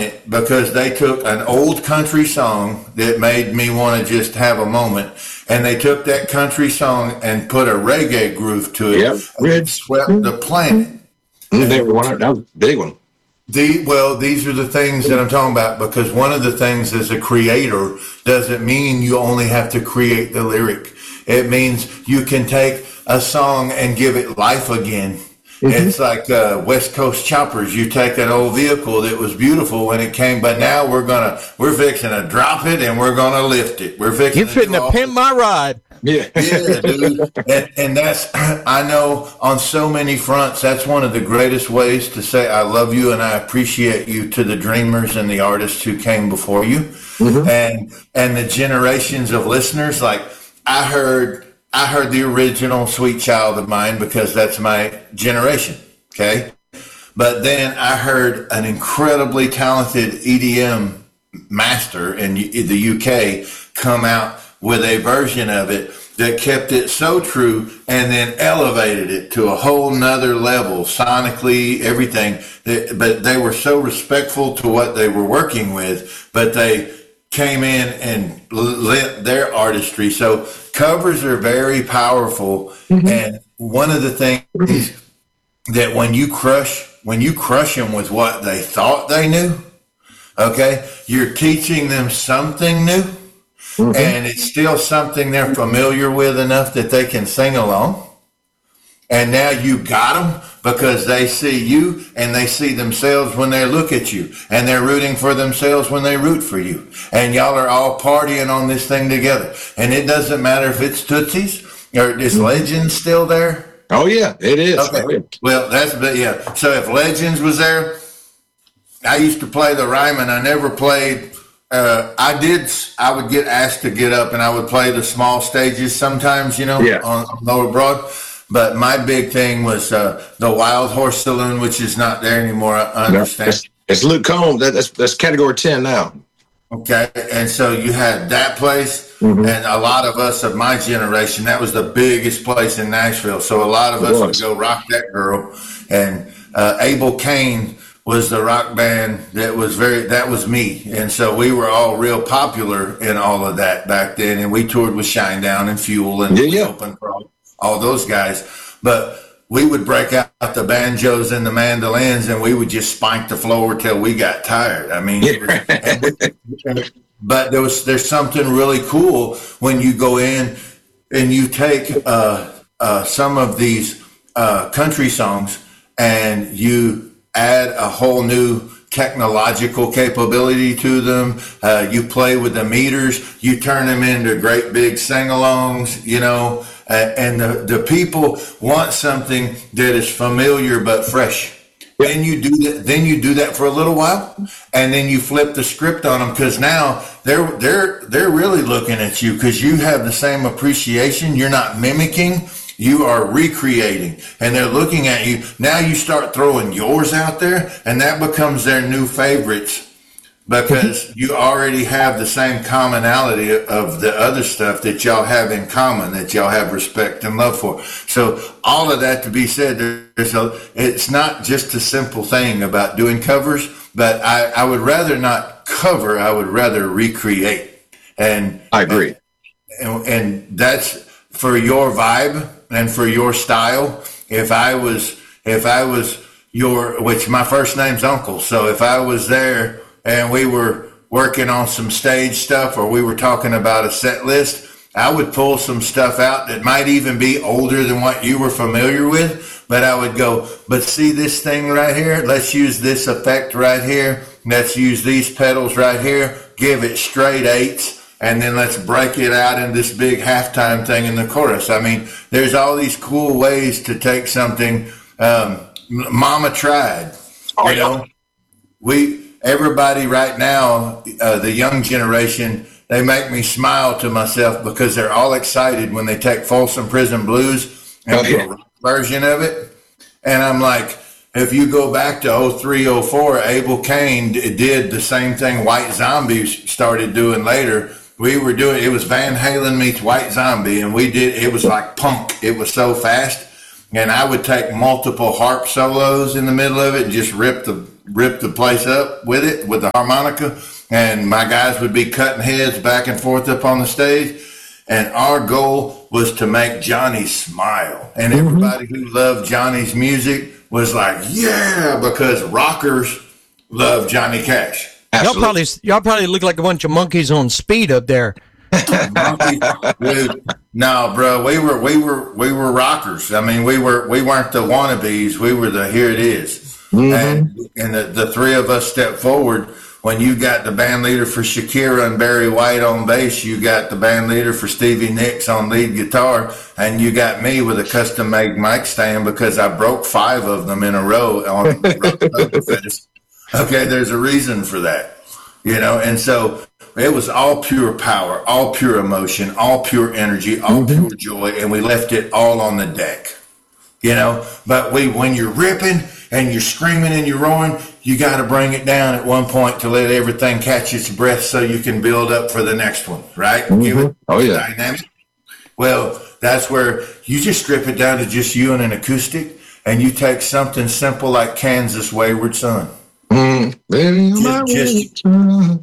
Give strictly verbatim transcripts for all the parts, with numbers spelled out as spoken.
it because they took an old country song that made me want to just have a moment, and they took that country song and put a reggae groove to it. Yep. It swept the planet. Mm, they were one, that was a big one. The, well, these are the things that I'm talking about, because one of the things as a creator doesn't mean you only have to create the lyric. It means you can take a song and give it life again. Mm-hmm. It's like uh, West Coast Choppers. You take an old vehicle that was beautiful when it came, but now we're gonna we're fixing to drop it and we're gonna lift it. We're fixing. You're fitting to pimp my ride. Yeah, yeah, dude. And, and that's, I know on so many fronts, that's one of the greatest ways to say I love you and I appreciate you to the dreamers and the artists who came before you, mm-hmm. and and the generations of listeners. Like I heard, I heard the original Sweet Child of Mine because that's my generation. Okay, but then I heard an incredibly talented E D M master in the U K come out with a version of it that kept it so true and then elevated it to a whole nother level, sonically, everything. But they were so respectful to what they were working with, but they came in and lent their artistry. So covers are very powerful. Mm-hmm. And one of the things that when you crush, when you crush them with what they thought they knew, okay, you're teaching them something new. Mm-hmm. And it's still something they're familiar with enough that they can sing along. And now you got them because they see you and they see themselves when they look at you. And they're rooting for themselves when they root for you. And y'all are all partying on this thing together. And it doesn't matter if it's Tootsies or is Legends still there? Oh, yeah, it is. Okay. Well, that's, but yeah. So if Legends was there, I used to play the Ryman. I never played. Uh, I did, I would get asked to get up and I would play the small stages sometimes, you know, yeah. on, on Lower Broad. But my big thing was uh, the Wild Horse Saloon, which is not there anymore. I understand. No, it's, it's Luke Combs. That, that's, that's category ten now. Okay. And so you had that place, mm-hmm. and a lot of us of my generation, that was the biggest place in Nashville. So a lot of us would go rock that girl. And uh, Abel Kane was the rock band that was very, that was me. And so we were all real popular in all of that back then. And we toured with Shinedown and Fuel and yeah, we yeah. opened for all, all those guys. But we would break out the banjos and the mandolins and we would just spank the floor till we got tired. I mean, it was, and, but there was, there's something really cool when you go in and you take uh, uh, some of these uh, country songs and you add a whole new technological capability to them. Uh, you play with the meters. You turn them into great big sing-alongs, you know, uh, and the, the people want something that is familiar but fresh. Yep. Then you do that. Then you do that for a little while, and then you flip the script on them because now they're they're they're really looking at you because you have the same appreciation. You're not mimicking. You are recreating, and they're looking at you. Now you start throwing yours out there, and that becomes their new favorites because you already have the same commonality of the other stuff that y'all have in common, that y'all have respect and love for. So all of that to be said, there's a, it's not just a simple thing about doing covers, but I, I would rather not cover. I would rather recreate. And I agree. And, and that's for your vibe. And for your style, if I was, if I was your, which my first name's Uncle, so if I was there and we were working on some stage stuff or we were talking about a set list, I would pull some stuff out that might even be older than what you were familiar with, but I would go, but see this thing right here? Let's use this effect right here. Let's use these pedals right here. Give it straight eights. And then let's break it out in this big halftime thing in the chorus. I mean, there's all these cool ways to take something. Um, Mama tried, oh, you know. We everybody right now, uh, the young generation, they make me smile to myself because they're all excited when they take Folsom Prison Blues and oh, do yeah. a rock version of it. And I'm like, if you go back to oh three, oh four, Abel Kane d- did the same thing White Zombie started doing later. We were doing, it was Van Halen meets White Zombie, and we did, it was like punk. It was so fast. And I would take multiple harp solos in the middle of it and just rip the rip the place up with it, with the harmonica. And my guys would be cutting heads back and forth up on the stage. And our goal was to make Johnny smile. And everybody who loved Johnny's music was like, yeah, because rockers love Johnny Cash. Y'all probably, y'all probably look like a bunch of monkeys on speed up there. Dude, no, bro, we were we were we were rockers. I mean, we were we weren't the wannabes. We were the here it is. Mm-hmm. And and the, the three of us stepped forward. When you got the band leader for Shakira and Barry White on bass, you got the band leader for Stevie Nicks on lead guitar, and you got me with a custom made mic stand because I broke five of them in a row on Okay, there's a reason for that, you know, and so it was all pure power, all pure emotion, all pure energy, all mm-hmm. pure joy, and we left it all on the deck, you know. But we, when you're ripping and you're screaming and you're roaring, you got to bring it down at one point to let everything catch its breath so you can build up for the next one, right? Mm-hmm. Give it oh yeah, dynamic. Well, that's where you just strip it down to just you and an acoustic, and you take something simple like Kansas Wayward Son. Mm, just, just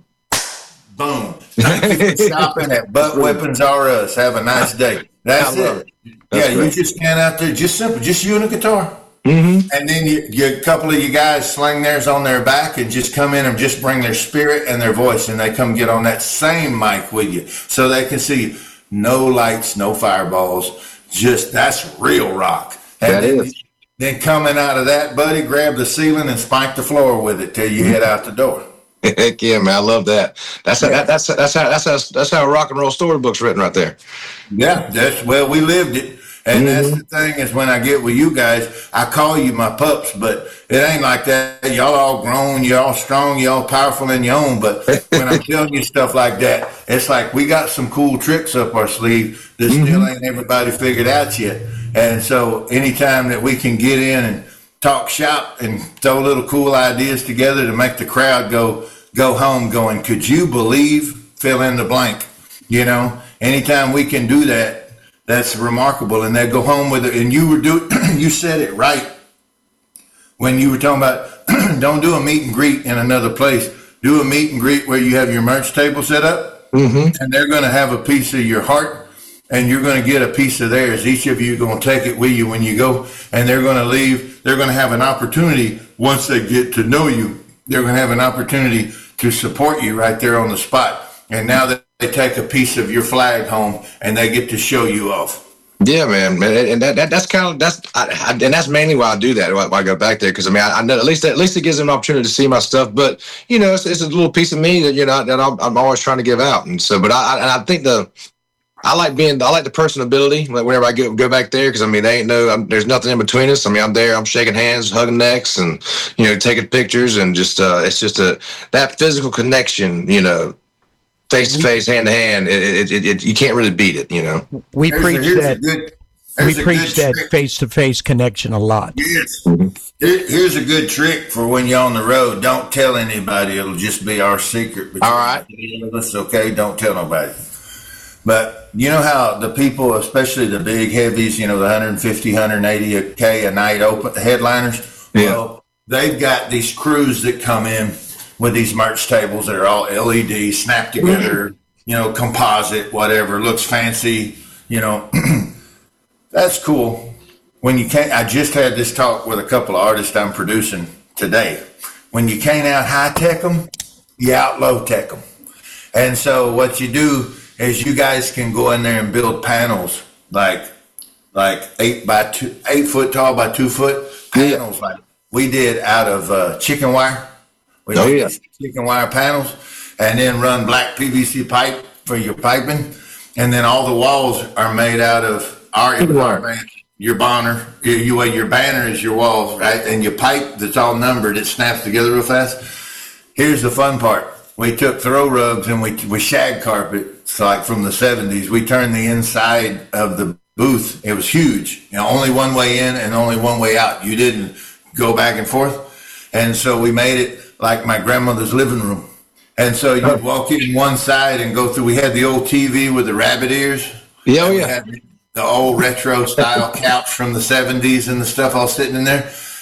boom. Thank you for shopping at Butt Weapons R Us. Have a nice day. That's it. it. That's yeah, great. You just stand out there, just simple, just you and a guitar. Mm-hmm. And then you, you, a couple of you guys sling theirs on their back and just come in and just bring their spirit and their voice, and they come get on that same mic with you so they can see no lights, no fireballs. Just that's real rock. And that then, is. Then coming out of that, buddy, grab the ceiling and spike the floor with it till you head out the door. Heck yeah, man! I love that. That's yeah. how, that, that's that's how that's how that's how a rock and roll storybook's written right there. Yeah, that's well, we lived it, and mm-hmm. that's the thing is when I get with you guys, I call you my pups, but it ain't like that. Y'all all grown, y'all all strong, y'all powerful in your own. But when I'm telling you stuff like that, it's like we got some cool tricks up our sleeve that mm-hmm. still ain't everybody figured out yet. And so anytime that we can get in and talk shop and throw little cool ideas together to make the crowd go go home going, could you believe, fill in the blank, you know, anytime we can do that, that's remarkable. And they go home with it. And you were do you said it right when you were talking about don't do a meet and greet in another place. Do a meet and greet where you have your merch table set up mm-hmm. and they're going to have a piece of your heart. And you're going to get a piece of theirs. Each of you are going to take it with you when you go, and they're going to leave. They're going to have an opportunity once they get to know you. They're going to have an opportunity to support you right there on the spot. And now that they take a piece of your flag home, and they get to show you off. Yeah, man, man, and that, that that's kind of that's I, I, and that's mainly why I do that. Why, why I go back there because I mean I, I know at least at least it gives them an opportunity to see my stuff. But you know, it's, it's a little piece of me that you know that I'm, I'm always trying to give out. And so, but I and I think the. I like being, I like the personability. Like whenever I go go back there, because I mean, they ain't no, I'm, there's nothing in between us. I mean, I'm there, I'm shaking hands, hugging necks, and you know, taking pictures, and just, uh, it's just a that physical connection, you know, face to face, hand to hand. It, it, it, you can't really beat it, you know. We There's preach a, that. Good, we preach that face to face connection a lot. Yes. Mm-hmm. Here, here's a good trick for when you're on the road. Don't tell anybody. It'll just be our secret. All right. Us, okay. Don't tell nobody. But you know how the people, especially the big heavies, you know, the one fifty, one eighty K a night open headliners, yeah. well, they've got these crews that come in with these merch tables that are all L E D, snapped together, mm-hmm. you know, composite, whatever, looks fancy, you know. That's cool. When you can't, I just had this talk with a couple of artists I'm producing today. When you can't out high tech them, you out low tech them. And so what you do is you guys can go in there and build panels like like eight by two, eight foot tall by two foot panels yeah. like we did out of uh, chicken wire. We oh, yeah. chicken wire panels, and then run black P V C pipe for your piping, and then all the walls are made out of our environment. Your banner, your, your your banner is your walls, right? And your pipe that's all numbered, it snaps together real fast. Here's the fun part. We took throw rugs and we we shag carpet. It's like from the seventies. We turned the inside of the booth. It was huge. You know, only one way in and only one way out. You didn't go back and forth. And so we made it like my grandmother's living room. And so you'd walk in one side and go through. We had the old T V with the rabbit ears. Yeah, oh, we yeah. had the old retro style couch from the seventies and the stuff all sitting in there.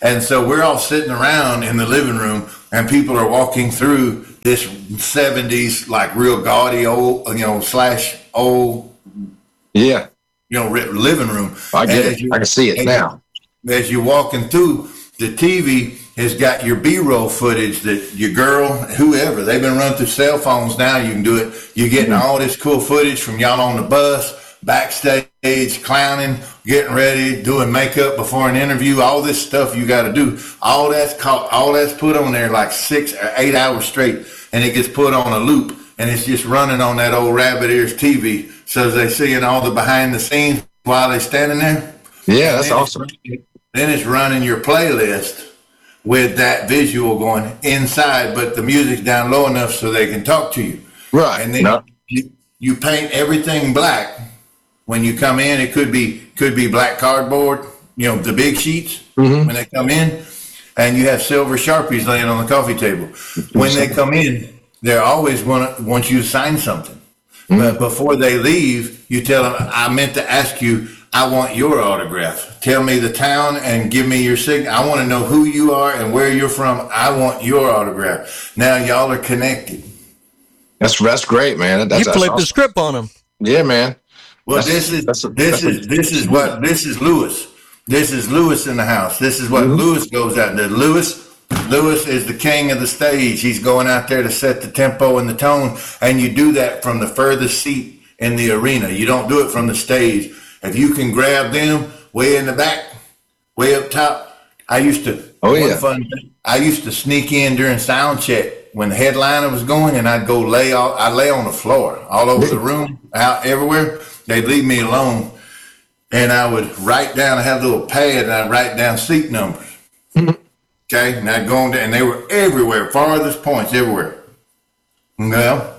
And so we're all sitting around in the living room, and people are walking through this seventies, like real gaudy old, you know, slash old, Yeah, you know, living room. I get And it. you, I can see it now. As you're walking through, the T V has got your B-roll footage that your girl, whoever, they've been running through cell phones now. You can do it. You're getting mm-hmm. all this cool footage from y'all on the bus, backstage, clowning, getting ready, doing makeup before an interview, all this stuff you got to do. All that's caught, all that's put on there like six or eight hours straight, and it gets put on a loop, and it's just running on that old rabbit ears T V. So they seeing all the behind the scenes while they're standing there. Yeah, that's then awesome. It's, then it's running your playlist with that visual going inside, but the music's down low enough so they can talk to you. Right. And then no. you, you paint everything black when you come in. It could be could be black cardboard, you know, the big sheets mm-hmm. when they come in, and you have silver Sharpies laying on the coffee table. When they come in, they're always want to want you to sign something. Mm-hmm. But before they leave, you tell them, I meant to ask you, I want your autograph. Tell me the town and give me your signature. I want to know who you are and where you're from. I want your autograph. Now y'all are connected. That's that's great, man. That's, you that's flipped awesome. the script on them. Yeah, man. Well, that's, this is that's a, this that's is this is what this is Lewis. This is Lewis in the house. This is what mm-hmm. Lewis goes out there. Lewis Lewis is the king of the stage. He's going out there to set the tempo and the tone, and you do that from the furthest seat in the arena. You don't do it from the stage. If you can grab them way in the back, way up top. I used to. Oh yeah. Fun thing, I used to sneak in during sound check when the headliner was going, and I'd go lay all. I lay on the floor, all over the room, out everywhere. They'd leave me alone, and I would write down. I had a little pad, and I'd write down seat numbers. Mm-hmm. Okay, and I'd go on there, and they were everywhere, farthest points, everywhere. Well,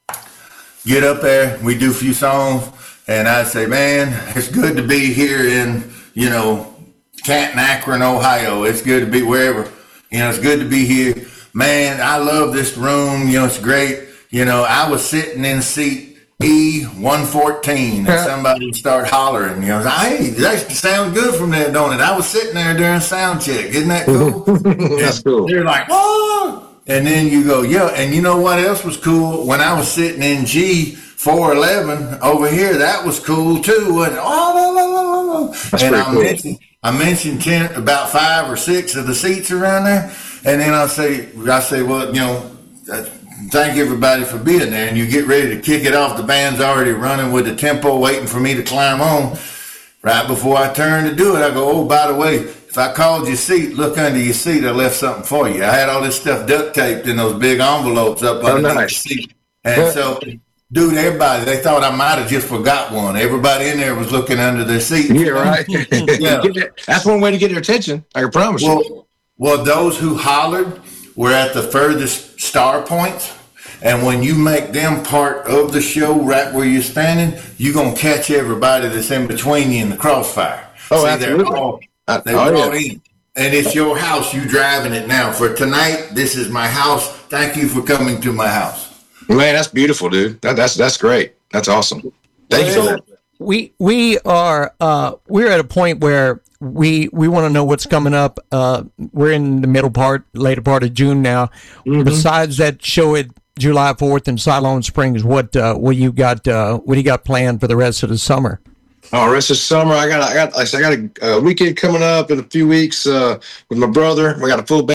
get up there. We do a few songs. And I'd say, man, it's good to be here in, you know, Canton, Akron, Ohio. It's good to be wherever. You know, it's good to be here. Man, I love this room. You know, it's great. You know, I was sitting in seat E one fourteen and somebody would start hollering. You know, hey, that sounds good from there, don't it? I was sitting there during sound check. Isn't that cool? That's cool. They're like, whoa. And then you go, yeah. And you know what else was cool? When I was sitting in G four eleven over here, that was cool too. And oh, no, no, no, no. That's and I cool. mentioned, I mentioned ten, about five or six of the seats around there, and then I say, I say, well, you know, thank everybody for being there. And you get ready to kick it off. The band's already running with the tempo, waiting for me to climb on. Right before I turn to do it, I go, oh, by the way, if I called your seat, look under your seat. I left something for you. I had all this stuff duct taped in those big envelopes up oh, underneath nice. the seat, and so. Dude, everybody, they thought I might have just forgot one. Everybody in there was looking under their seat. Yeah, right. Yeah. That's one way to get their attention. I can promise well, you. Well, those who hollered were at the furthest star points. And when you make them part of the show right where you're standing, you're going to catch everybody that's in between you in the crossfire. Oh, See, absolutely. They're all, I, they're oh, all yeah. in. And it's your house. You driving it now. For tonight, this is my house. Thank you for coming to my house. Man, that's beautiful, dude. That, that's that's great. That's awesome. Thank you for that. We we are uh, we're at a point where we we want to know what's coming up. Uh, we're in the middle part, later part of June now. Mm-hmm. Besides that show at July fourth in Siloam Springs, what uh, what you got? Uh, what do you got planned for the rest of the summer? Oh, rest of summer, I got I got I got a, a weekend coming up in a few weeks uh, with my brother. We got a full band.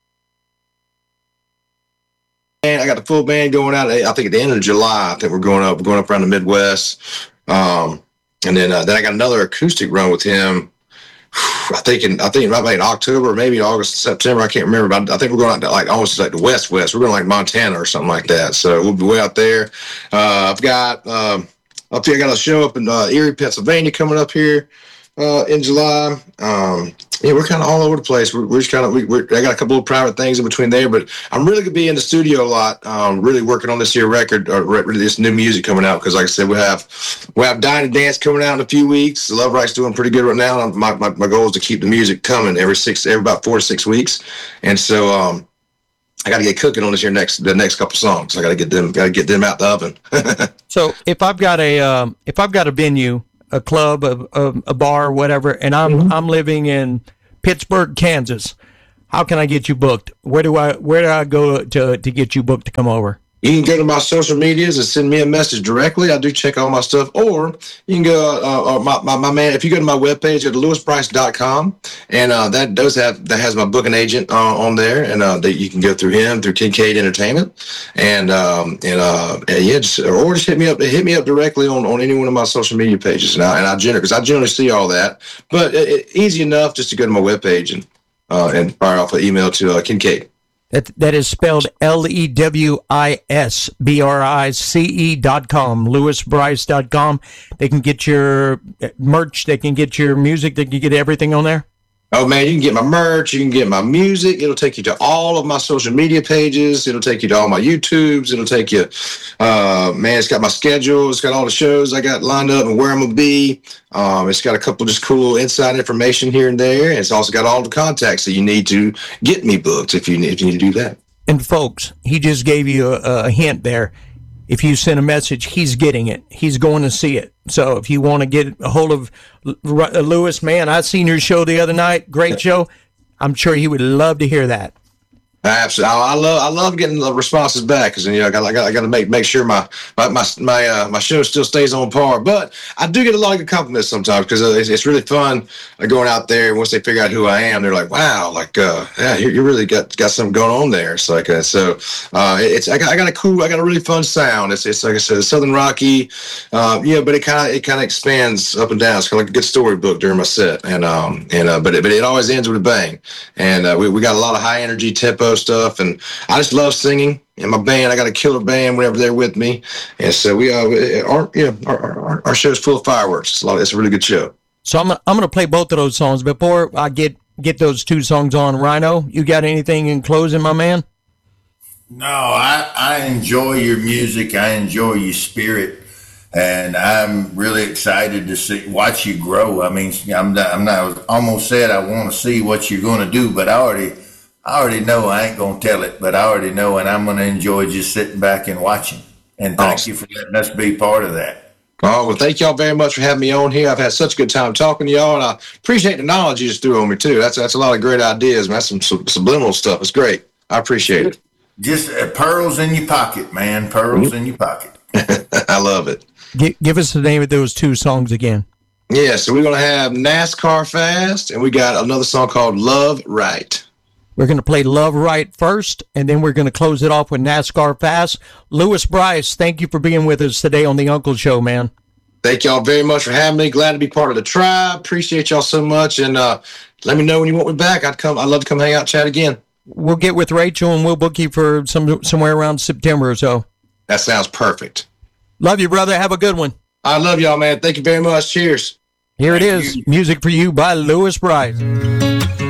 I got the full band going out. I think at the end of July. I think we're going up. We're going up around the Midwest, um, and then uh, then I got another acoustic run with him. I think in I think it might be in October, or maybe August, September. I can't remember. But I think we're going out to like almost like the West West. We're going like Montana or something like that. So we'll be way out there. Uh, I've got um, up here. I got a show up in uh, Erie, Pennsylvania, coming up here uh, in July. Um, yeah, we're kind of all over the place. We're, we're just kind of, we, we're, I got a couple of private things in between there, but I'm really going to be in the studio a lot, um, really working on this here record, or re- this new music coming out. Cause like I said, we have, we have Dine and Dance coming out in a few weeks. Love Right's doing pretty good right now. My, my, my goal is to keep the music coming every six, every about four to six weeks. And so, um, I got to get cooking on this here next, the next couple songs. I got to get them, got to get them out the oven. So if I've got a, um, if I've got a venue, a club, a, a, a bar, whatever, and I'm, mm-hmm. I'm living in Pittsburgh, Kansas. How can I get you booked? Where do I where do I go to to get you booked to come over? You can go to my social medias and send me a message directly. I do check all my stuff. Or you can go, uh, uh, my, my, my man, if you go to my webpage, go to lewis bryce dot com, and uh, that does have, that has my booking agent uh, on there, and uh, that you can go through him, through Kincaid Entertainment. And, um, and, uh, and yeah, just, or just hit me up, hit me up directly on, on any one of my social media pages. And I, and I generally, because I generally see all that. But it, it, easy enough just to go to my webpage and, uh, and fire off an email to uh, Kincaid. That, that is spelled L E W I S B R I C E dot com, lewis bryce dot com. They can get your merch, they can get your music, they can get everything on there. Oh, man, you can get my merch. You can get my music. It'll take you to all of my social media pages. It'll take you to all my YouTubes. It'll take you, uh, man, it's got my schedule. It's got all the shows I got lined up and where I'm going to be. Um, it's got a couple of just cool inside information here and there. And it's also got all the contacts that you need to get me booked if you need, if you need to do that. And folks, he just gave you a, a hint there. If you send a message, he's getting it. He's going to see it. So if you want to get a hold of Lewis, man, I seen your show the other night. Great show. I'm sure he would love to hear that. Absolutely, I love I love getting the responses back because you know I got I got I got to make make sure my my my my, uh, my show still stays on par. But I do get a lot of good compliments sometimes because uh, it's, it's really fun uh, going out there. Once they figure out who I am, they're like, "Wow, like uh, yeah, you, you really got got something going on there." It's like uh, so uh, it's I got I got a cool I got a really fun sound. It's it's like I said, Southern Rocky, uh, yeah, but it kind of it kind of expands up and down. It's kind of like a good storybook during my set, and um and uh, but it, but it always ends with a bang. And uh, we we got a lot of high energy tempo stuff, and I just love singing. And my band, I got a killer band whenever they're with me, and so we uh our yeah our our, our show's full of fireworks. It's a lot. It's a really good show. So I'm I'm gonna play both of those songs before I get get those two songs on. Rhino, you got anything in closing, my man? No, I I enjoy your music. I enjoy your spirit. And I'm really excited to see watch you grow. I mean, I'm not, I'm not I almost said I want to see what you're going to do, but I already I already know. I ain't going to tell it, but I already know, and I'm going to enjoy just sitting back and watching. And thank Awesome. you for letting us be part of that. Oh, well, thank y'all very much for having me on here. I've had such a good time talking to y'all, and I appreciate the knowledge you just threw on me, too. That's that's a lot of great ideas, man. That's some sub- subliminal stuff. It's great. I appreciate it. Just uh, pearls in your pocket, man. Pearls in your pocket. I love it. G- give us the name of those two songs again. Yeah, so we're going to have NASCAR Fast, and we got another song called Love Right. We're going to play Love Right first, and then we're going to close it off with NASCAR Fast. Lewis Bryce, thank you for being with us today on the Uncle Show, man. Thank y'all very much for having me. Glad to be part of the tribe. Appreciate y'all so much, and uh, let me know when you want me back. I'd come. I'd love to come hang out and chat again. We'll get with Rachel, and we'll book you for some somewhere around September or so. That sounds perfect. Love you, brother. Have a good one. I love y'all, man. Thank you very much. Cheers. Here it Thank is, you. music for you by Lewis Bryce.